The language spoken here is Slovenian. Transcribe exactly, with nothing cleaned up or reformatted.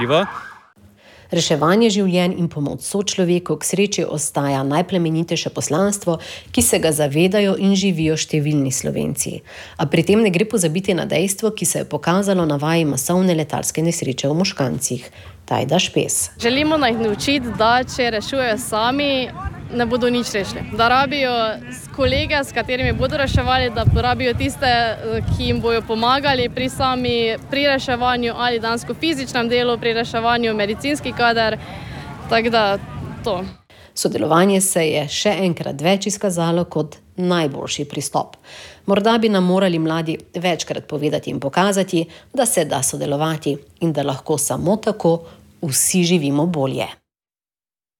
Reševanje življenj in pomoč sočloveku k sreči ostaja najplemenitejše poslanstvo, ki se ga zavedajo in živijo številni Slovenci. A pri tem ne gre pozabiti na dejstvo, ki se je pokazalo na vaji masovne letalske nesreče v Moškancih. Tajda Špes. Želimo jih naučiti, da če rešujejo sami, ne bodo nič rešili. Da rabijo kolege, s katerimi bodo reševali, da rabijo tiste, ki jim bojo pomagali pri sami, pri reševanju ali dansko fizičnem delu, pri reševanju medicinski kader. Tako da to. Sodelovanje se je še enkrat več izkazalo kot najboljši pristop. Morda bi nam morali mladi večkrat povedati in pokazati, da se da sodelovati in da lahko samo tako vsi živimo bolje.